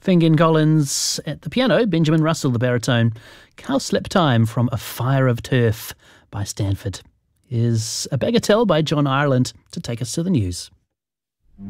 Fingon Collins at the piano, Benjamin Russell the baritone. Cowslip Time from A Fire of Turf by Stanford. Here's A Bagatelle by John Ireland to take us to the news.